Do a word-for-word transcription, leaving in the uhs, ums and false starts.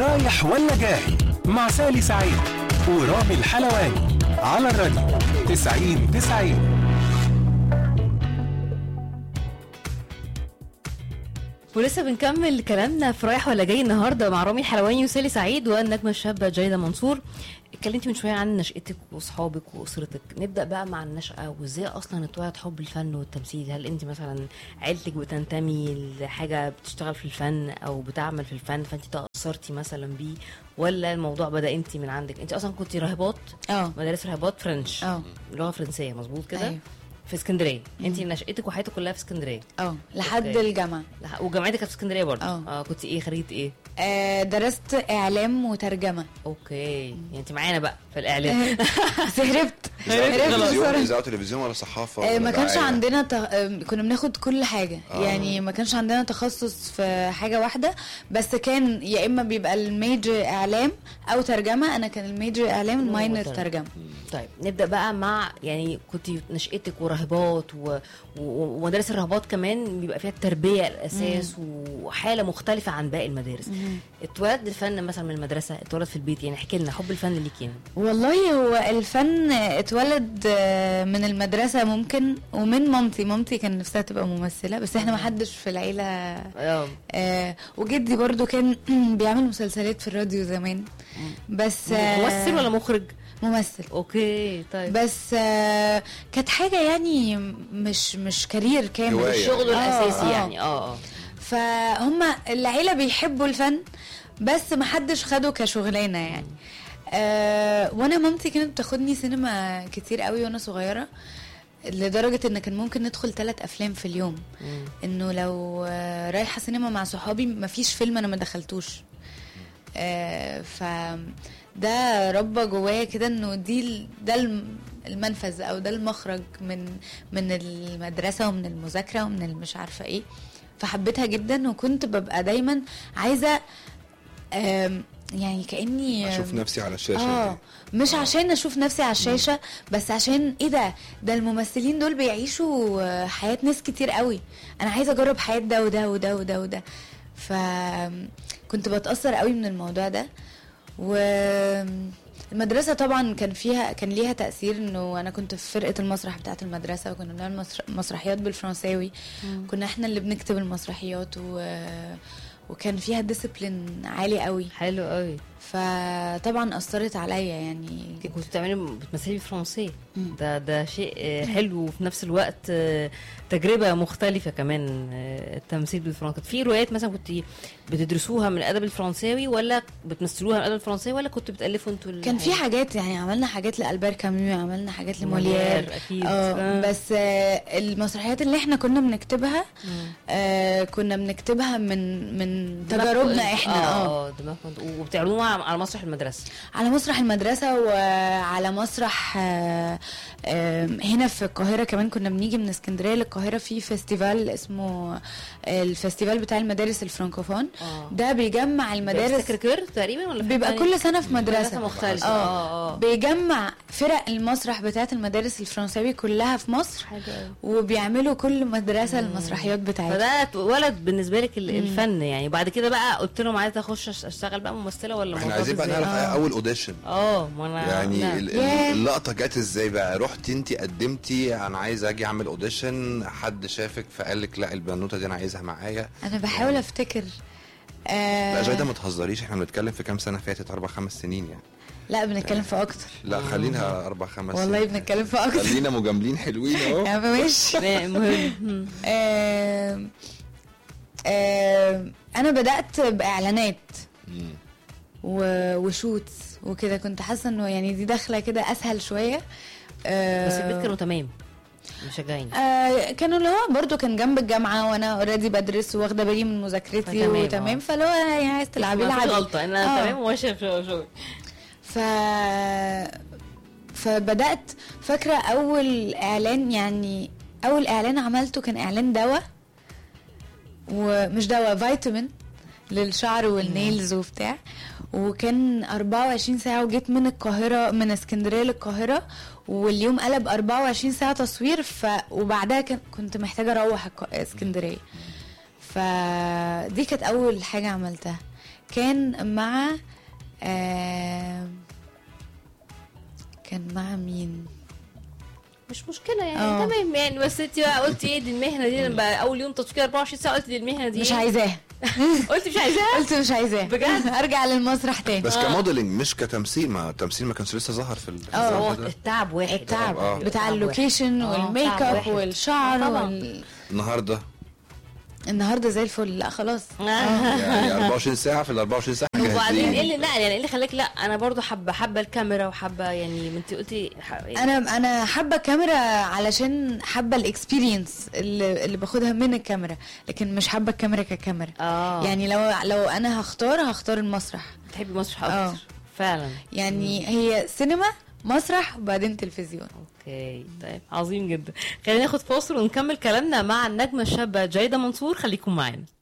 رايح ولا جاي مع سالي سعيد ورامي الحلواني على الراديو تسعين تسعين. ولسه بنكمل كلامنا في رايح ولا جاي النهارده مع رامي الحلواني وسالي سعيد والنجمه الشابه جيدة منصور. اتكلمتي من شويه عن نشأتك واصحابك واسرتك، نبدا بقى مع النشأه وازاي اصلا اتولد حب الفن والتمثيل. هل انت مثلا عيلتك بتنتمي لحاجه بتشتغل في الفن او بتعمل في الفن فانت تاثرتي مثلا بيه، ولا الموضوع بدا انت من عندك؟ انت اصلا كنتي راهبات اه مدارس راهبات فرنش اه لغه فرنسيه مظبوط كده؟ أيوه. في اسكندريه. انت نشأتك وحياتك كلها في اسكندريه اه لحد أوكي. الجامعه لح... وجامعتك كانت في اسكندريه برضه اه, آه كنت ايه خريجه ايه؟ آه درست اعلام وترجمه. اوكي يعني انت معانا بقى في الاعلام. بس هربت تلفزيون اذاعه تلفزيون ولا صحافه آه ما كانش عندنا ت... آه كنا بناخد كل حاجه آه. يعني ما كانش عندنا تخصص في حاجه واحده، بس كان يا اما بيبقى الميجر اعلام او ترجمه. انا كان الميجر اعلام الماينر ترجمه. طيب نبدا بقى مع يعني كنت نشأتك وراهبات و... ومدارس الراهبات كمان بيبقى فيها التربيه الاساس مم. وحاله مختلفه عن باقي المدارس. اتولد الفن مثلا من المدرسه، اتولد في البيت؟ يعني احكي لنا حب الفن ليكي. والله هو الفن اتولد من المدرسه ممكن، ومن مامتي. مامتي كان نفسها تبقى ممثله بس احنا ما حدش في العيله آه وجدي برضو كان بيعمل مسلسلات في الراديو زمان. بس ممثل ولا مخرج؟ ممثل. اوكي طيب. بس آه كانت حاجه يعني مش مش كارير كامل، الشغل الاساسي آه يعني اه اه فهم العيله بيحبوا الفن بس ما حدش خده كشغلانه يعني. آه وانا مامتي كانت بتاخدني سينما كتير قوي وانا صغيره، لدرجه ان كان ممكن ندخل ثلاث افلام في اليوم. مم. انه لو آه رايحه سينما مع صحابي ما فيش فيلم انا ما دخلتوش. آه ف ده ربى جوايا كده انه دي ده المنفذ او ده المخرج من من المدرسه ومن المذاكره ومن المش عارفه ايه. فحبيتها جدا وكنت ببقى دايما عايزه يعني كاني اشوف نفسي على الشاشه. اه مش عشان اشوف نفسي على الشاشه بس عشان ايه ده ده الممثلين دول بيعيشوا حياه ناس كتير قوي، انا عايزه اجرب حياه ده وده وده وده وده. فكنت بتاثر قوي من الموضوع ده. والمدرسة طبعا كان فيها كان ليها تأثير، انه انا كنت في فرقة المسرح بتاعة المدرسة وكنا بنعمل مسرحيات بالفرنساوي. مم. كنا احنا اللي بنكتب المسرحيات و... وكان فيها ديسيبلين عالي قوي. حلو قوي. فطبعا اثرت عليا يعني. كنت بتعملي بتمثلي فرنسي، ده ده شيء حلو وفي نفس الوقت تجربه مختلفه كمان. التمثيل بالفرنسي في روايات مثلا كنت بتدرسوها من الادب الفرنساوي ولا بتمثلوها من الادب الفرنسي ولا كنت بتالفوا انتوا؟ كان في حاجات يعني عملنا حاجات لألبير كاميو، عملنا حاجات لموليير اكيد. آه بس آه المسرحيات اللي احنا كنا بنكتبها آه كنا بنكتبها من من تجاربنا احنا. اه اه وبتعملوها على مسرح المدرسه؟ على مسرح المدرسه وعلى مسرح آه آه هنا في القاهره كمان. كنا بنيجي من اسكندريه للقاهره في فيستيفال اسمه الفيستيفال بتاع المدارس الفرنكوفون. آه. ده بيجمع المدارس تقريبا ولا بيبقى كل سنه في مدرسه, مدرسة مختلفه. اه اه بيجمع فرق المسرح بتاعت المدارس الفرنساوي كلها في مصر حاجة. وبيعملوا كل مدرسه مم. المسرحيات بتاعتها. فده ولد بالنسبه لك الفن يعني. بعد كده بقى قلت لهم عايزه اخش اشتغل بقى ممثله ولا احنا عايزين بقى نعرف آه. اول اوديشن اه ما انا يعني اللقطه جت ازاي بقى؟ رحتي انت قدمتي انا عايزه اجي اعمل اوديشن، حد شافك فقال لك لا البنوته دي انا عايزها معايا؟ انا بحاول يعني افتكر. آه لا جايده ما تهزريش، احنا بنتكلم في كام سنه فاتت؟ اربع خمس سنين يعني. لا بنتكلم في اكتر. لا خلينا اربع خمس والله سنين. بنتكلم في اكتر. خلينا مجاملين حلوين اهو. يا ماشي مهم. آه آه انا بدات باعلانات وشوتس وكده. كنت حاسه انه يعني دي داخله كده اسهل شويه. آه بس البيت كانوا تمام مشجعين؟ آه كانوا اللي هو برضو كان جنب الجامعه وانا اوريدي بدرس واخده بالي من مذاكرتي وتمام. فلو يعني عايز تلعبي لعبه غلطه انا آه. تمام وماشيه في شغل. ف فبدات فاكره اول اعلان يعني اول اعلان عملته كان اعلان دواء، ومش دواء فيتامين للشعر والنيلز وبتاع. وكان أربعة وعشرين ساعة وجيت من القاهرة من اسكندرية للقاهرة واليوم قلب أربعة وعشرين ساعة تصوير. ف وبعدها كنت محتاجة اروح اسكندرية. فدي كانت اول حاجة عملتها. كان مع آه كان مع مين؟ مش مشكله يعني أوه. تمام يعني. بس انت بقى قلتي ايه دي المهنه دي لما اول يوم تصوير أربعة وعشرين ساعه قلت دي المهنه دي مش إيه؟ عايزاها. قلت مش عايزاها. قلت مش عايزاه بجد؟ ارجع للمسرح تاني. بس كموديلنج مش كتمثيل، ما التمثيل ما كانش لسه ظهر في ال- في اه الوقت ده. التعب واحد. التعب آه. بتاع التعب اللوكيشن واحد. آه، والميك تعب اب واحد. والشعر آه، طبعاً. وال... النهارده النهارده زي الفل. لا خلاص. يعني أربعة وعشرين ساعه في ال أربعة وعشرين ساعه وبعدين جاهزين. ايه اللي نقل يعني ايه اللي خلاك لا انا برضو حابه حابه الكاميرا وحابه يعني ما انت قلتي ح- يعني انا انا حابه الكاميرا علشان حابه الاكسبيرينس اللي, اللي باخدها من الكاميرا، لكن مش حابه الكاميرا ككاميرا. اه يعني لو لو انا هختار هختار المسرح. بتحبي مسرح آه. اكتر فعلا. يعني هي سينما مسرح وبعدين تلفزيون. اوكي طيب عظيم جدا. خلينا ناخد فاصل ونكمل كلامنا مع النجمه الشابه جيدة منصور. خليكم معانا.